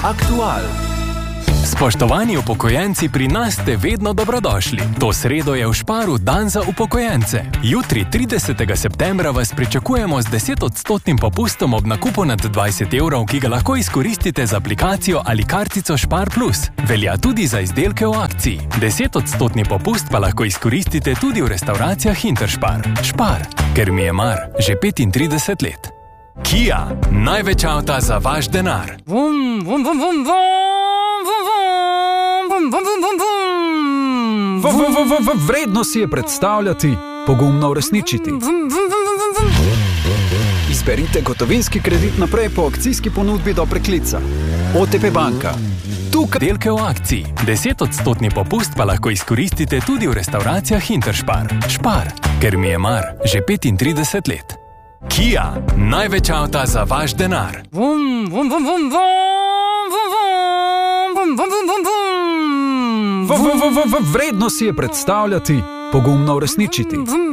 Aktual. Spoštovani upokojenci, pri nas ste vedno dobrodošli. To sredo je v Sparu dan za upokojence. Jutri, 30. septembra, vas pričakujemo z 10% popustom ob nakupu nad 20 evrov, ki ga lahko izkoristite z aplikacijo ali kartico Spar Plus. Velja tudi za izdelke v akciji. 10% popust pa lahko izkoristite tudi v restavracijah Interspar. Spar, ker mi je mar že 35 let. Kia, največ avta za vaš denar. Vredno si je predstavljati, pogumno uresničiti. Izberite gotovinski kredit naprej po akcijski ponudbi do preklica. OTP banka. Tukaj delke v akciji. 10% popust pa lahko izkoristite tudi v restavracijah Interspar. Spar, ker mi je mar že 35 let. Kia, največ avta za vaš denar. Vredno si je predstavljati, pogumno uresničiti.